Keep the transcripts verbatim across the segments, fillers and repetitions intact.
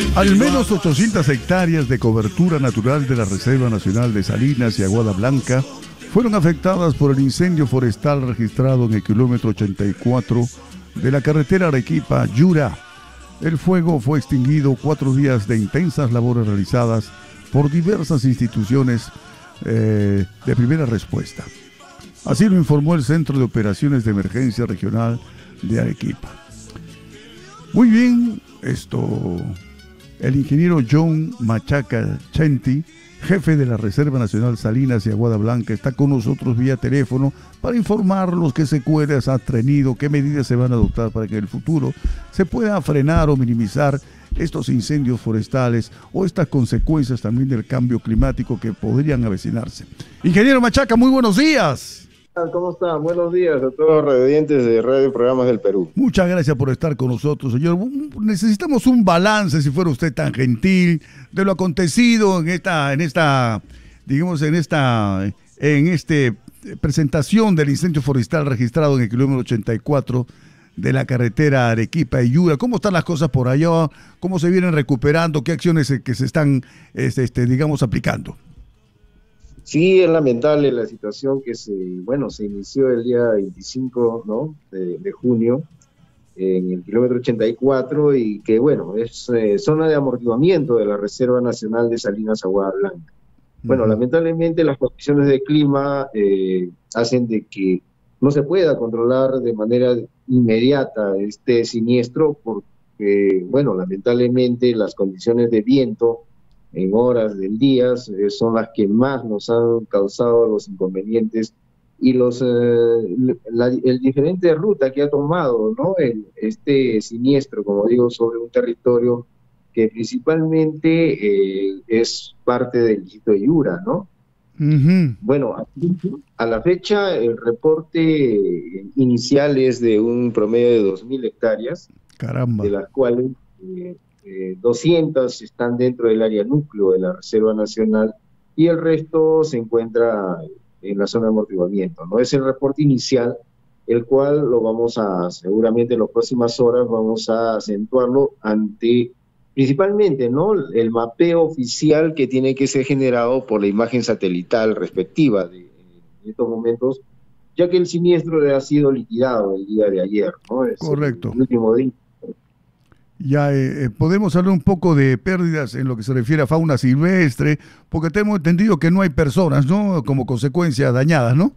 Al menos ochocientas hectáreas de cobertura natural de la Reserva Nacional de Salinas y Aguada Blanca fueron afectadas por el incendio forestal registrado en el kilómetro ochenta y cuatro de la carretera Arequipa-Yura. El fuego fue extinguido cuatro días de intensas labores realizadas por diversas instituciones eh, de primera respuesta. Así lo informó el Centro de Operaciones de Emergencia Regional de Arequipa. Muy bien, esto... El ingeniero John Machaca Chenti, jefe de la Reserva Nacional Salinas y Aguada Blanca, está con nosotros vía teléfono para informarnos qué secuelas ha tenido, qué medidas se van a adoptar para que en el futuro se pueda frenar o minimizar estos incendios forestales o estas consecuencias también del cambio climático que podrían avecinarse. Ingeniero Machaca, muy buenos días. ¿Cómo están? Buenos días a todos los radiantes de Radio y Programas del Perú. Muchas gracias por estar con nosotros, señor. Necesitamos un balance, si fuera usted tan gentil, de lo acontecido en esta, en esta, digamos, en esta, en este presentación del incendio forestal registrado en el kilómetro ochenta y cuatro de la carretera Arequipa-Yura. ¿Cómo están las cosas por allá? ¿Cómo se vienen recuperando? ¿Qué acciones que se están, este, este, digamos, aplicando? Sí, es lamentable la situación que se, bueno, se inició el día veinticinco, ¿no? de, de junio en el kilómetro ochenta y cuatro y que, bueno, es eh, zona de amortiguamiento de la Reserva Nacional de Salinas Aguada Blanca. Bueno, uh-huh. Lamentablemente las condiciones de clima eh, hacen de que no se pueda controlar de manera inmediata este siniestro porque, bueno, lamentablemente las condiciones de viento en horas del día eh, son las que más nos han causado los inconvenientes y los eh, la, el diferente ruta que ha tomado, ¿no? el, este siniestro, como digo, sobre un territorio que principalmente eh, es parte del distrito de Yura, ¿no? Uh-huh. Bueno, a la fecha el reporte inicial es de un promedio de dos mil hectáreas, Caramba. De las cuales eh, Eh, doscientas están dentro del área núcleo de la Reserva Nacional y el resto se encuentra en la zona de amortiguamiento, ¿no? Es el reporte inicial, el cual lo vamos a, seguramente en las próximas horas vamos a acentuarlo ante, principalmente, ¿no? El mapeo oficial que tiene que ser generado por la imagen satelital respectiva de, en estos momentos, ya que el siniestro ha sido liquidado el día de ayer, ¿no? Es Correcto. El último día. Ya eh, podemos hablar un poco de pérdidas en lo que se refiere a fauna silvestre, porque tenemos entendido que no hay personas, ¿no? Como consecuencia dañadas, ¿no?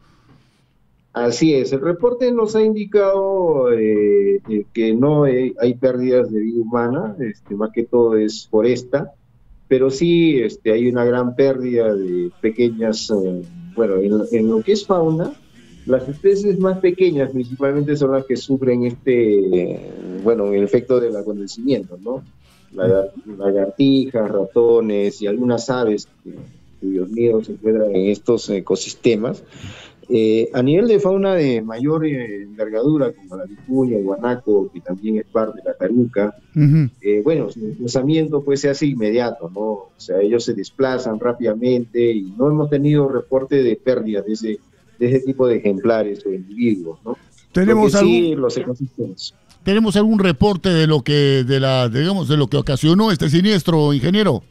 Así es, el reporte nos ha indicado eh, que no hay, hay pérdidas de vida humana, este, más que todo es foresta, pero sí este, hay una gran pérdida de pequeñas, eh, bueno, en, en lo que es fauna, las especies más pequeñas principalmente son las que sufren este, bueno, el efecto del acontecimiento, ¿no? Lagartijas, ratones y algunas aves que, cuyos nidos se encuentran en estos ecosistemas. Eh, a nivel de fauna de mayor eh, envergadura, como la vicuña, el guanaco, que también es parte de la taruca, uh-huh. eh, bueno, su desplazamiento pues se hace inmediato, ¿no? O sea, ellos se desplazan rápidamente y no hemos tenido reporte de pérdidas de ese de ese tipo de ejemplares o individuos, ¿no? Tenemos algún, sí, los ecosistemas. ¿Tenemos algún reporte de lo que, de la, digamos, de lo que ocasionó este siniestro, ingeniero?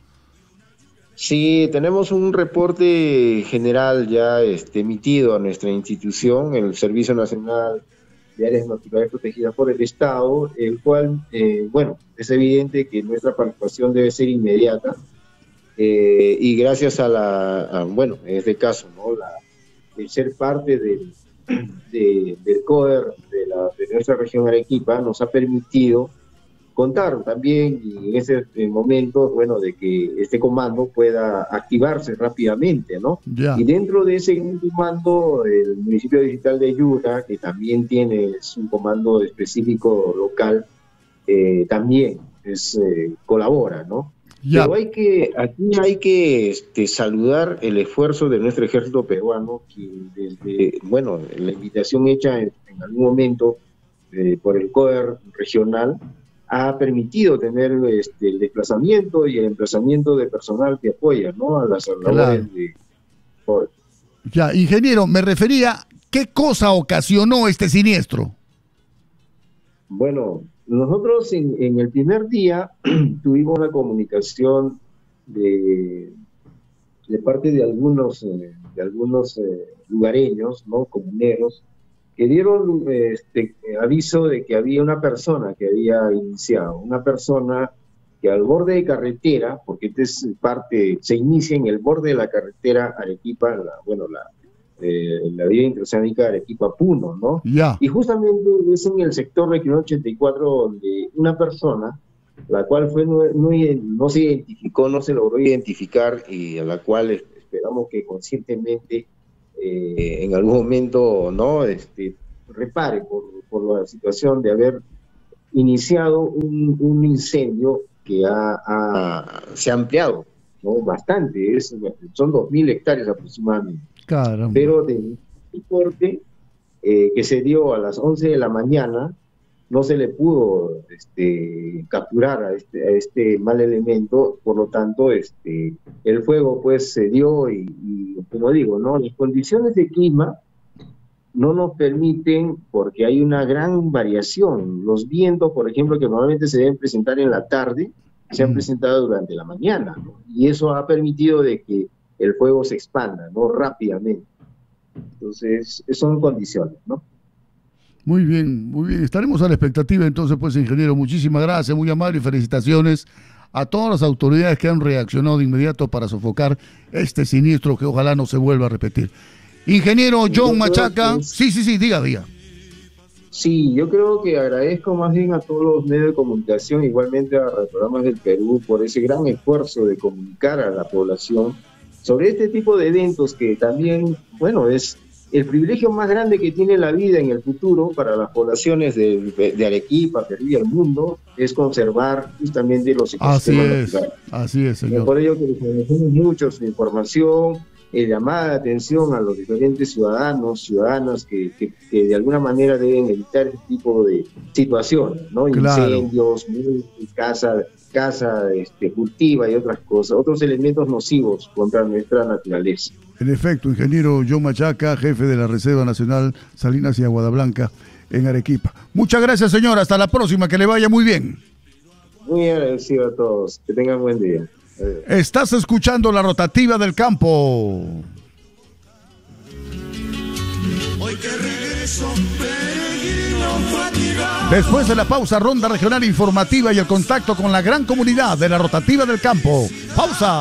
Sí, tenemos un reporte general ya este, emitido a nuestra institución, el Servicio Nacional de Áreas Naturales Protegidas por el Estado, el cual, eh, bueno, es evidente que nuestra participación debe ser inmediata eh, y gracias a la, a, bueno, en este caso, ¿no? La el ser parte del, de, del C O E R de, la, de nuestra región Arequipa nos ha permitido contar también y en ese momento, bueno, de que este comando pueda activarse rápidamente, ¿no? Yeah. Y dentro de ese comando, el municipio digital de Yura, que también tiene un comando específico local, eh, también es, eh, colabora, ¿no? Yeah. Pero hay que, aquí hay que este, saludar el esfuerzo de nuestro ejército peruano, que desde, bueno, la invitación hecha en, en algún momento eh, por el C O E R regional, ha permitido tener este, el desplazamiento y el emplazamiento de personal que apoya, ¿no? A las labores claro. de... Por... Ya, ingeniero, me refería, ¿qué cosa ocasionó este siniestro? Bueno, nosotros en, en el primer día tuvimos una comunicación de, de parte de algunos, eh, de algunos eh, lugareños, ¿no? Comuneros, que dieron este, aviso de que había una persona que había iniciado, una persona que al borde de carretera, porque esta es parte, se inicia en el borde de la carretera Arequipa, la, bueno, la, eh, la vía interoceánica Arequipa-Puno, ¿no? Ya. Y justamente es en el sector de kilómetro ochenta y cuatro donde una persona, la cual fue no, no, no se identificó, no se logró identificar, y a la cual esperamos que conscientemente eh, en algún momento, ¿no? Este, repare por, por la situación de haber iniciado un, un incendio que ha, ha, se ha ampliado, ¿no? Bastante, es, son dos mil hectáreas aproximadamente. Caramba. Pero de un corte eh, que se dio a las once de la mañana, no se le pudo este, capturar a este, a este mal elemento, por lo tanto este, el fuego pues se dio y, y como digo, ¿no? Las condiciones de clima no nos permiten, porque hay una gran variación. Los vientos, por ejemplo, que normalmente se deben presentar en la tarde, se han presentado durante la mañana, ¿no? Y eso ha permitido de que el fuego se expanda, ¿no? Rápidamente. Entonces, son condiciones, ¿no? Muy bien, muy bien. Estaremos a la expectativa entonces, pues, ingeniero. Muchísimas gracias, muy amable y felicitaciones a todas las autoridades que han reaccionado de inmediato para sofocar este siniestro que ojalá no se vuelva a repetir. Ingeniero John Machaca, es... sí, sí, sí, diga, diga. Sí, yo creo que agradezco más bien a todos los medios de comunicación, igualmente a Programas del Perú, por ese gran esfuerzo de comunicar a la población sobre este tipo de eventos que también, bueno, es el privilegio más grande que tiene la vida en el futuro para las poblaciones de, de Arequipa, Perú y el mundo, es conservar justamente los ecosistemas naturales. Así es, así es, señor. Por ello que les agradecemos mucho su información, eh, llamada de atención a los diferentes ciudadanos, ciudadanas que, que, que de alguna manera deben evitar este tipo de situaciones, ¿no? Claro. Incendios, casa, casa este, cultiva y otras cosas, otros elementos nocivos contra nuestra naturaleza. En efecto, ingeniero John Machaca, jefe de la Reserva Nacional Salinas y Aguada Blanca en Arequipa. Muchas gracias, señor. Hasta la próxima. Que le vaya muy bien. Muy agradecido a todos. Que tengan buen día. Adiós. Estás escuchando La Rotativa del Campo. Hoy que regreso, peregrino fatigado. Después de la pausa, ronda regional informativa y el contacto con la gran comunidad de La Rotativa del Campo. Pausa.